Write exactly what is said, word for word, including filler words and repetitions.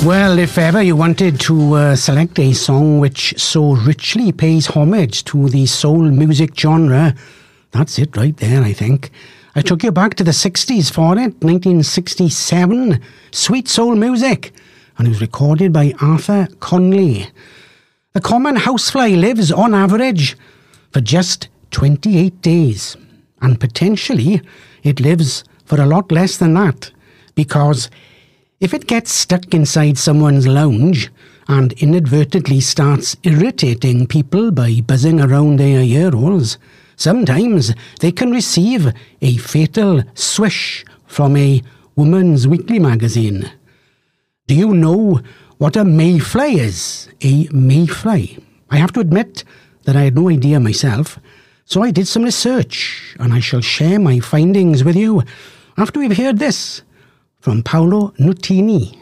Well, if ever you wanted to uh, select a song which so richly pays homage to the soul music genre, that's it right there, I think. I took you back to the sixties for it, nineteen sixty-seven, Sweet Soul Music, and it was recorded by Arthur Conley. The common housefly lives, on average, for just twenty-eight days, and potentially it lives for a lot less than that, because if it gets stuck inside someone's lounge and inadvertently starts irritating people by buzzing around their ear holes, sometimes they can receive a fatal swish from a Woman's Weekly magazine. Do you know what a mayfly is? A mayfly. I have to admit that I had no idea myself, so I did some research, and I shall share my findings with you after we've heard this from Paolo Nutini.